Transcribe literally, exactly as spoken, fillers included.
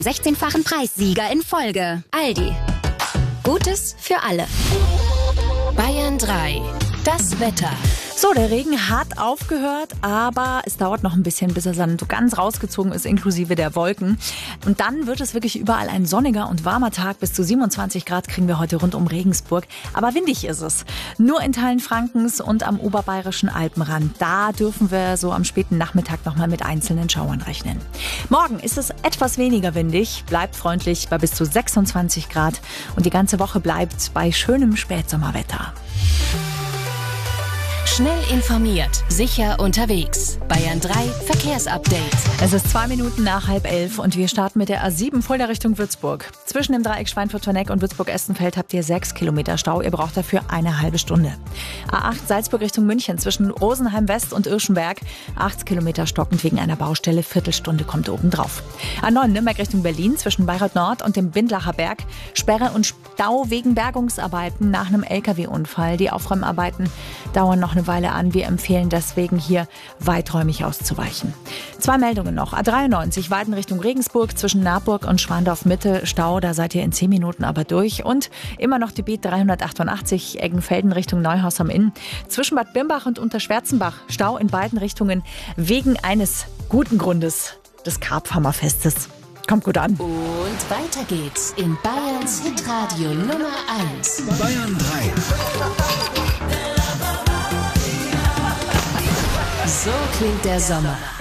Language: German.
sechzehnfachen Preissieger in Folge. Aldi. Gutes für alle. Bayern drei. Das Wetter. So, der Regen hat aufgehört, aber es dauert noch ein bisschen, bis er dann so ganz rausgezogen ist, inklusive der Wolken. Und dann wird es wirklich überall ein sonniger und warmer Tag. Bis zu siebenundzwanzig Grad kriegen wir heute rund um Regensburg. Aber windig ist es. Nur in Teilen Frankens und am oberbayerischen Alpenrand. Da dürfen wir so am späten Nachmittag nochmal mit einzelnen Schauern rechnen. Morgen ist es etwas weniger windig, bleibt freundlich bei bis zu sechsundzwanzig Grad. Und die ganze Woche bleibt bei schönem Spätsommerwetter. Schnell informiert, sicher unterwegs. Bayern drei Verkehrsupdate. Es ist zwei Minuten nach halb elf und wir starten mit der A sieben Fulda Richtung Würzburg. Zwischen dem Dreieck Schweinfurt-Torneck und Würzburg-Estenfeld habt ihr sechs Kilometer Stau. Ihr braucht dafür eine halbe Stunde. A acht Salzburg Richtung München zwischen Rosenheim West und Irschenberg. acht Kilometer stockend wegen einer Baustelle. Viertelstunde kommt oben drauf. A neun Nürnberg Richtung Berlin zwischen Bayreuth Nord und dem Bindlacher Berg. Sperre und Stau wegen Bergungsarbeiten nach einem L K W-Unfall. Die Aufräumarbeiten dauern noch eine Weile an. Wir empfehlen deswegen hier weiträumig auszuweichen. Zwei Meldungen noch. A dreiundneunzig Weiden Richtung Regensburg zwischen Naburg und Schwandorf Mitte. Stau, da seid ihr in zehn Minuten aber durch. Und immer noch die B dreihundertachtundachtzig Eggenfelden Richtung Neuhaus am Inn. Zwischen Bad Birnbach und Unterschwärzenbach. Stau in beiden Richtungen wegen eines guten Grundes des Karpfhammerfestes. Kommt gut an. Und weiter geht's in Bayerns Hitradio Nummer eins. Bayern drei. So klingt der Sommer.